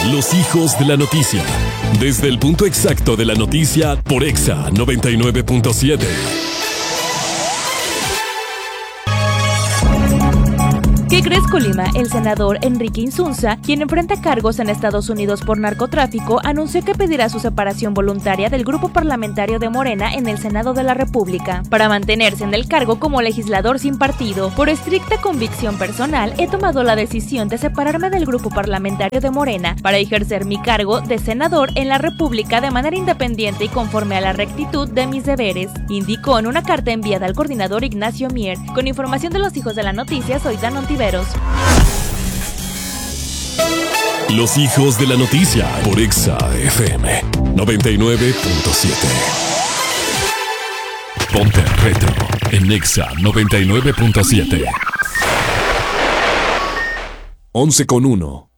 Los hijos de la noticia. Desde el punto exacto de la noticia por Exa 99.7. ¿Qué crees, Colima? El senador Enrique Insunza, quien enfrenta cargos en Estados Unidos por narcotráfico, anunció que pedirá su separación voluntaria del grupo parlamentario de Morena en el Senado de la República, para mantenerse en el cargo como legislador sin partido. Por estricta convicción personal, he tomado la decisión de separarme del grupo parlamentario de Morena para ejercer mi cargo de senador en la República de manera independiente y conforme a la rectitud de mis deberes, indicó en una carta enviada al coordinador Ignacio Mier. Con información de los hijos de la noticia, soy Dan Ontiveros. Los hijos de la noticia por Exa FM 99.7. Ponte retro en Exa 99.7. 11:1